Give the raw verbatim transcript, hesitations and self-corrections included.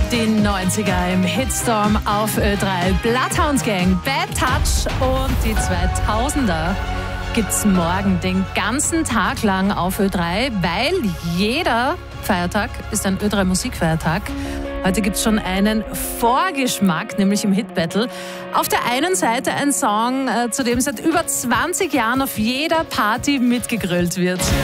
Die neunziger im Hitstorm auf Ö drei. Bloodhound Gang, Bad Touch und die zweitausender gibt's morgen den ganzen Tag lang auf Ö drei, weil jeder Feiertag ist ein Ö drei Musikfeiertag. Heute gibt's schon einen Vorgeschmack, nämlich im Hit Battle. Auf der einen Seite ein Song, zu dem seit über zwanzig Jahren auf jeder Party mitgegrölt wird.